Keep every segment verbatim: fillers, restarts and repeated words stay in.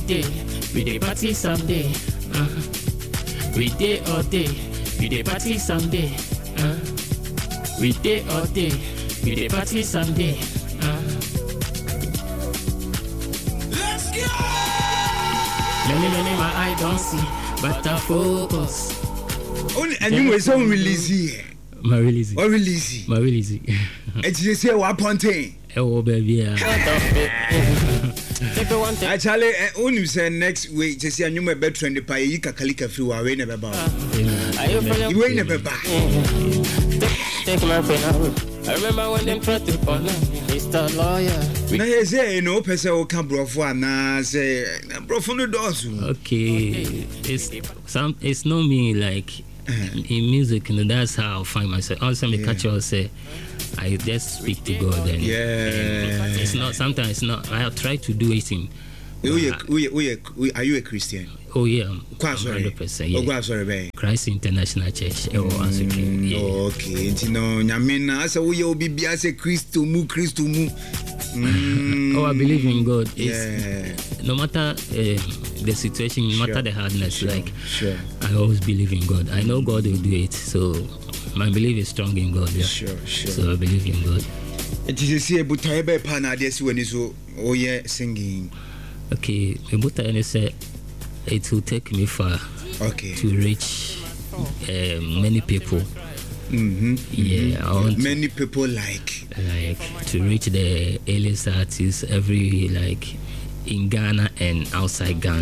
day, we dey party someday. Uh, we day all day, we dey party someday. Uh, we day all day, we dey party someday. Uh, Let's go! many, many my eye don't see, but I focus. Only and you were so releasy. My release. Or releasy. My release. It's just here what ponting. Oh baby. Actually, only say next week just see a new bed trend the pie you kakalika free away never bow. You ain't never back. Take my pen. I remember when them tried to call me Mister Lawyer. Now you say you know person who can bro for na say bro from the doors. Okay. It's some it's not me like in music, you know, that's how I find myself. Also, me catch you say, I just speak to God. And, yeah. and it's not, sometimes it's not, I have tried to do it in. Uh, are you a Christian? Oh, yeah. Quite sorry. one hundred percent. Yeah. Oh, quite sorry. Christ International Church. Mm, yeah. Okay. You know, Nyamena, so we will be as a Christo mu, Christo mu. Mm. Oh, I believe in God. It's, yeah. No matter uh, the situation, no matter sure. the hardness, sure. like sure. I always believe in God. I know God will do it, so my belief is strong in God. Yeah. Sure, sure. So I believe in God. It is see about Taibe Pana this when is oh yeah singing. Okay, about I say it will take me far. Okay. To reach uh, many people. Mm-hmm. Yeah, I want many to, people like like to reach the A-list artists every like in Ghana and outside Ghana.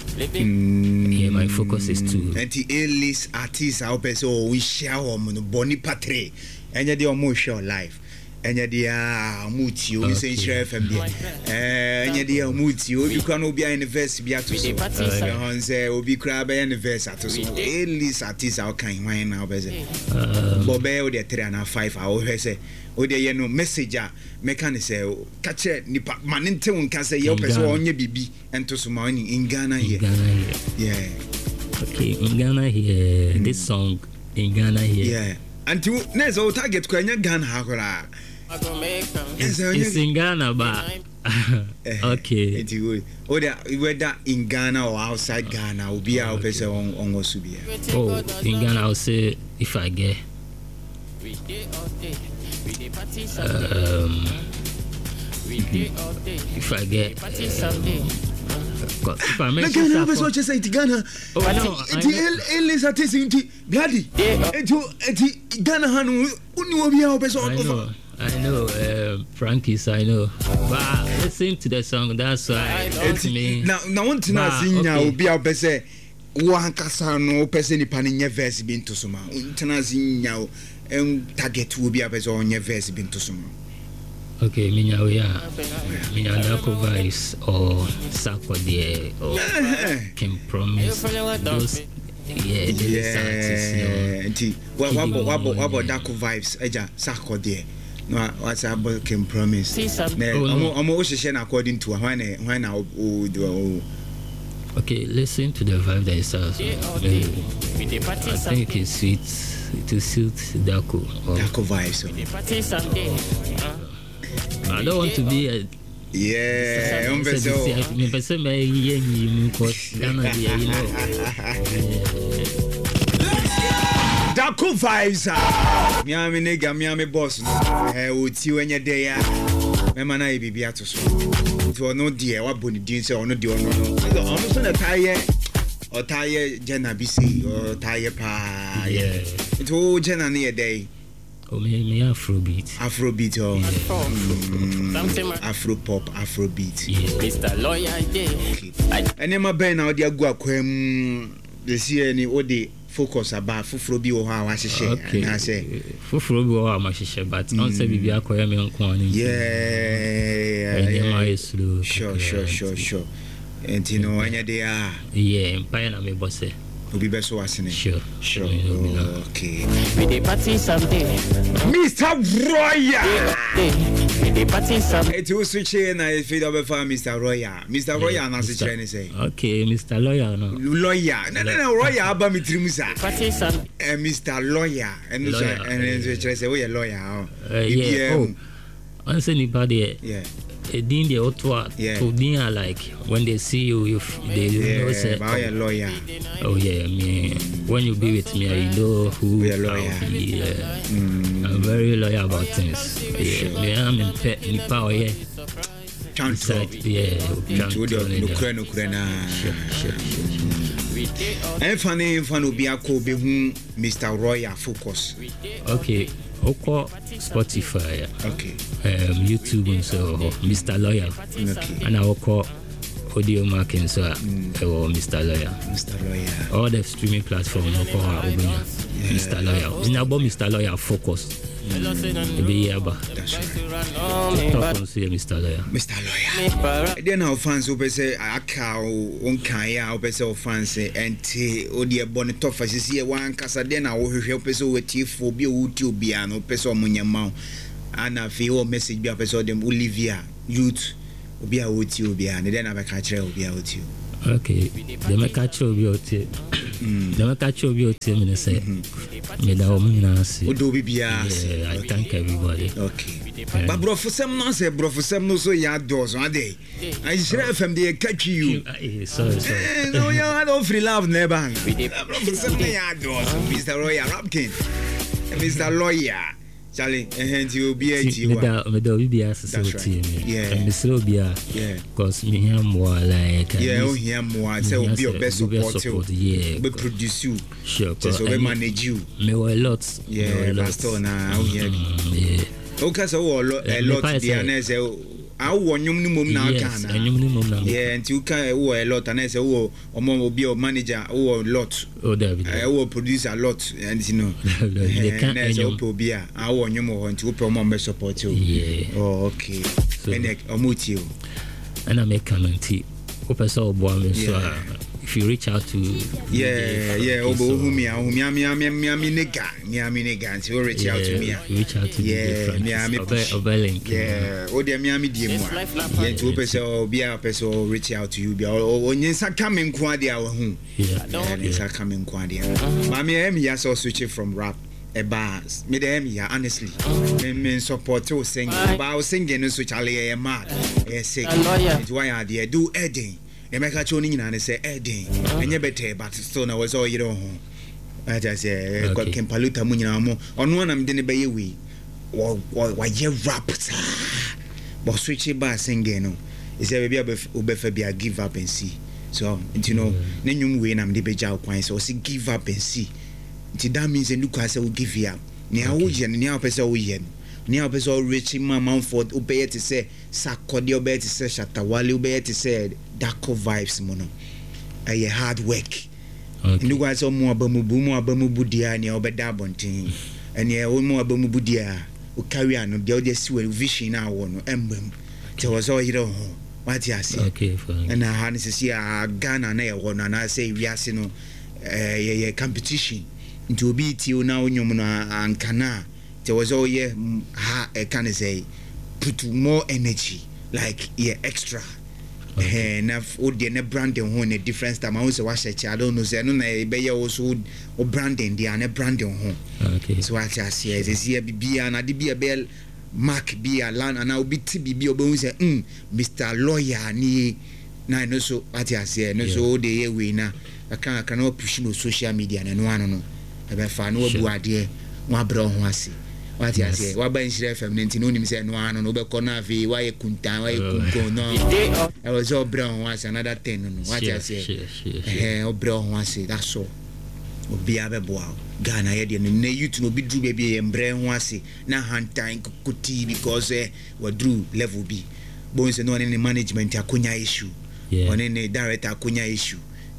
Mm. Yeah, my focus is to and the A-list artists I hope so we share on Bonnie Patre and you do more show live. And dia muti o say share F M dia eh nya dia muti o bi kwa no bia university bia to so eh on say obi kra ba university to so at least artist how kan wan na obeze bobe o de three na five a o hwe say o de ye no message a me kan say catch nipa manente won kan say ye opese onye bibi ento so ma in Ghana here. Yeah. Okay, in Ghana here mm. this song in Ghana here. Yeah. Until next o target kwa nya Ghana hakora. It's, it's in Ghana, but okay. Or whether in Ghana or outside Ghana, will be our person on on Osubia. Oh, in Ghana, I'll say if I get um, if I get uh, if I make Ghana, I was just saying Ghana. Oh, I know. The L is a tasting bloody. And Ghana, Hanu, who will be our person. I know, uh, Frankie's, I know. But listen to the song, that's why it's me. Now, now, one thing I see now will be our best. One Casano, person, in your verse been to Suma. Internazi now, and target will be our best on your verse been to Suma. Okay, Minya, we are Minya Dako Vice or Sako De or Can Promise. Those, yeah, yeah. What about Dako Vibes? Eja Sako De. No, what's about can promise. I'm also sharing according to when when I do. Okay, listen to the vibe that is us. I think it's sweet to suit Dako. Dako vibes. I don't want to be a yeah. I'm person. I'm person by you because Ghana, you know. Dako vibes ah miami nega miami boss no eh oti wenye dey ya me mana e bibia to so to no dey wa boni din say ono dey ono no ono so na taye o taye jena bi say o taye pa yeah to jena ne dey o me me afrobeat afrobeat oh mm, afro pop afrobeat yeah. Mister Lawyer dey enema ben na o dey agu akwam the see any o dey focus about fufuro bi wo ha wa hihye na say fufuro bi wo ha ma hihye but on say bibia akoya me nko ani yeah yeah yeah slow sure sure sure sure and you know anya dey ah yeah empire na me boss obi be so asene sure sure okay we dey party someday Mister Roya we dey party someday it was switch na if you don't for Mister Roya Mister Roya na say train say okay Mister Lawyer no lawyer no no no Roya aba mi trimu sa party someday eh Mister Lawyer and so and so say we lawyer oh yeah oh on say anybody yeah a din the auto to din like when they see you, you they yeah, know say oh, a lawyer. Oh yeah, me when you be with me, you know who a lawyer. I'll be. Yeah. Mm. I'm very loyal about things. Yeah, me I'm in pet in power. Yeah. Chanto. Yeah. Chanto. No kure no kure na. Sure, sure, sure. And funny, funny be a ko be who Mister Royal focus. Okay. Oko Spotify. Okay. Um, YouTube and so Mister Lawyer. Okay. And I Oko Audio Marking so mm. or Mister Lawyer. Mister Lawyer. All the streaming platforms Oko Obina. Yeah. Mister Lawyer. It's not about Mister Lawyer focus. Mm. Be here, but that's right. Talk on say Mister Lawyer. Mister Lawyer. Then our fans who say aka on kaya who say fans enti odi e bone tofa sisi wan kasa den na wo hwehwe pese wo tifo bi o ti obi an pese o munyama ana fi o message bi pese o dem Olivia youth obi a wo ti obi an den na be ka kire obi a wo ti. Okay, they make a show beauty. They make a show beauty. Me say, me da o me na see. Odo bibia. Yeah, I thank everybody. Okay. But bro, for some no say, bro, for some no so ya doors one day. I share F M they catch you. Sorry, sorry. No, you I don't free love never. Bro, for some ya doors, Mister Royal Rapkin, Mister Lawyer. Charlie, and you be a G. Me da me da be a society. Yeah. And me slow be a. Yeah. Cause me hear more like. Yeah, oh hear more. Say will be your best support. Yeah. We produce you. Sure. So we manage you. Me a lot. Yeah. Pastor na. Oh yeah. Yeah. Okay, so a lot. A lot. The answer. I want you minimum now. Yes, minimum now. Yeah, and you can oh a lot, and I say oh, or will be your manager oh a lot. Oh, David. I will produce a lot, and you know. They can't. I be a. I want you more to promote support you. Yeah. Oh, okay. And I omut you. And I make comment. Open so boy, so if you reach out to yeah yeah obo who me who me me me me me nigga me me nigga and you reach out to me reach out to yeah me me over link yeah o de me me die mu yeah to person obi a person reach out to you be onye sa come nko ade a hu yeah yeah sa come nko ade ma me am ya so switch from rap a bars me dem ya honestly me me support you sing about singing so Charlie e mad e sick it why I dey do edin e make cho ni nyina ne say edin enye better but still na was all you know I just say got kempaluta mu nyina mo ono na me de ne be ye we wa wa ye rap but switch bar singing no is there be obefa be give up and see so you know na nyum we na me de be ja kwan so say give up and see it that means and look as I will give you up near ocean near person we near person rich man for obey to say sakodi obey to say shatawali obey to say darko vibes mono a hard work look as all more bamubu more bamubu dia near obeda bontin and yeah all more bamubu dia o carry on the other see vision now one emblem there was all hero what you say okay fine and I had to see a Ghana na one and I say we are seeing a competition into be till now and cana there was all yeah ha can I say put more energy like yeah extra enough would the branding one a difference time I also watch I don't know say no na be also or branding the and branding home okay so what I say is here be and I be a bell mark be a land and I'll be to be be say mm Mister Lawyer ni na no so what I say no so the way na I can cannot push no social media and no one no ebe fa no bu ade wa bra ho ase what you say wa ban shire F M ninety no nim say no ano no be kona ve wa ye kuntan wa ye kunko no I was all bra ho ase another ten no what you say eh o bra ho ase that's all obi abebo Ghana ye de na youth no bi dru be be embre ho ase na hantan kuti because eh we drew level B bonse no any management akonya issue on any director akonya issue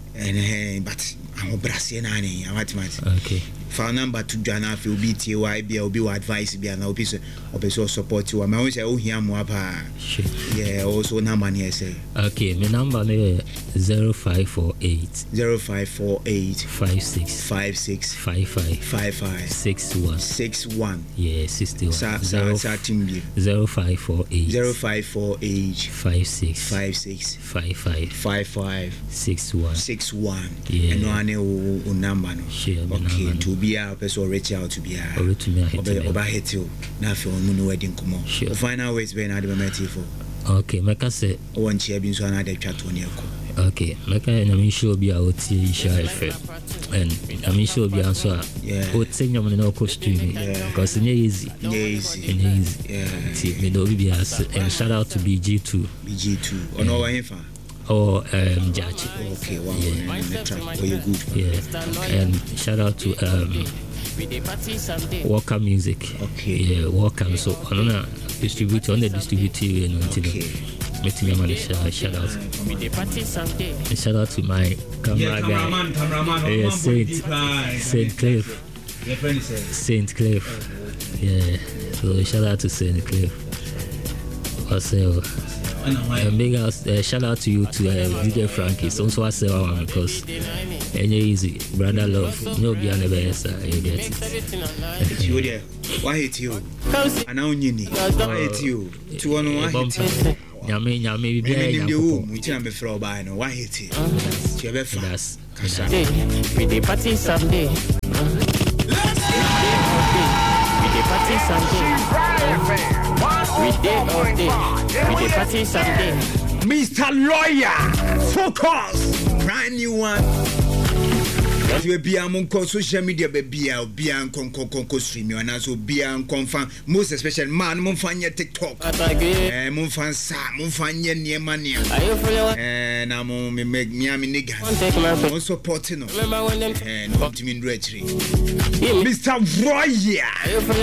and but I'm brassie na ni amatimati okay phone number to Jana fi obi tie wa bia obi wa advice bia na obi so obi so support you ma won say o hia mo apa yeah also number na say okay my number is zero five four eight zero five four eight five six five six five five five five six one six one yeah sixty-one sa sa sa timbi zero five four eight zero five four eight five six five six five five five five six one six one yeah and no ane o number no okay to be a person reach out to be a over to me over over hit you na fe on no wedding come on final ways be na the moment for Okay, meka say one chia bin so na de twa to ne ko. Okay, meka na me show bi a oti Isha F M. And I mean sure be answer. Yeah. O tenyo mo no ko streaming. Because it's easy. Yeah, easy. It's easy. Yeah. See, me do be as and shout out to B G two. B G two. Ono wa him fa. Or um Jachi. Okay, wow. Yeah. Oh, you good. Yeah. And shout out to um Walker Music. Okay. Yeah, Walker. So I don't know distributor on the distributor and until meeting your man shout shout out. And shout out to my camera Yeah, guy. cameraman, cameraman. Yeah, Oh, Saint man, Saint Cliff. Your friend said. Saint Cliff. Yeah. So shout out to Saint Cliff. Also, and big house, uh, shout out to you to uh, D J Frankie. So also I say one because any easy brother love. No be on the best. Uh, you get it. You there? Why hate you? And now you need. Why hate you? To one why hate you? Nyame nyame bi Me be nim de wo mu tina me fro ba no. Why hate you? You be fa. That's Kasa. we dey party someday. We dey party someday. We dey all day. We dey party someday. Mister Lawyer, focus. Brand new one. You be among social media be be and con con con stream you and also be and confirm most especially man mon fan your TikTok. Eh mon fan sa mon fan your near money. Eh na mon me make me am nigga. Mon support no. Eh no to me Mister Roya.